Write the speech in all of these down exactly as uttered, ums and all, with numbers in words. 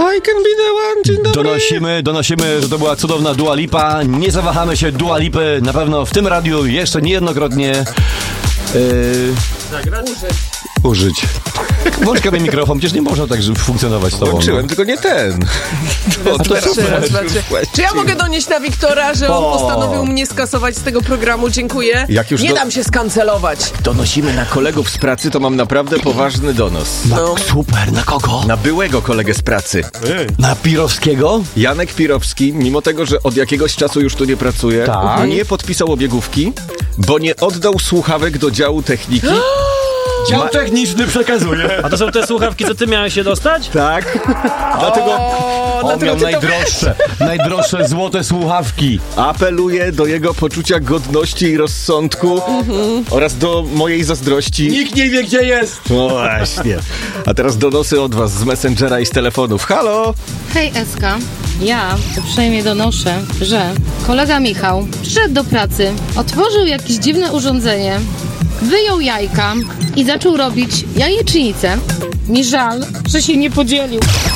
I can be the one. Dzień dobry. Donosimy, donosimy, że to była cudowna Dua Lipa. Nie zawahamy się Dua Lipy na pewno w tym radiu jeszcze niejednokrotnie yy, Zagrać? użyć. Włącz sobie mikrofon, przecież nie można tak funkcjonować z tobą. Włączyłem, no. Tylko nie ten. Raz, teraz raz, raz. Czy ja mogę donieść na Wiktora, że on O. postanowił mnie skasować z tego programu? Dziękuję. Jak już nie do- dam się skancelować. Donosimy na kolegów z pracy, to mam naprawdę poważny donos. Na, No. Super, na kogo? Na byłego kolegę z pracy. Na Pirowskiego? Janek Pirowski, mimo tego, że od jakiegoś czasu już tu nie pracuje, Tak. nie podpisał obiegówki, bo nie oddał słuchawek do działu techniki. Dział techniczny przekazuje. A to są te słuchawki, co ty miałeś się dostać? Tak. Dlatego O, On dlatego miał ty to wiesz. najdroższe, najdroższe złote słuchawki. apeluję do jego poczucia godności i rozsądku oraz do mojej zazdrości. Nikt nie wie, gdzie jest. No właśnie. A teraz donosy od was z Messengera i z telefonów. Halo! Hej Eska, ja uprzejmie donoszę, że kolega Michał przyszedł do pracy, otworzył jakieś dziwne urządzenie, wyjął jajka i zaczął robić jajecznicę. Mi żal, że się nie podzielił.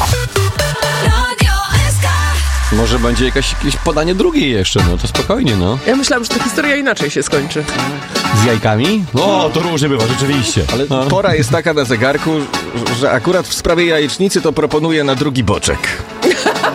Może będzie jakaś, jakieś podanie drugiej jeszcze, no to spokojnie, no. Ja myślałam, że ta historia inaczej się skończy. Z jajkami? O, to różnie bywa, rzeczywiście. Ale no. pora jest taka na zegarku, że akurat w sprawie jajecznicy to proponuję na drugi boczek.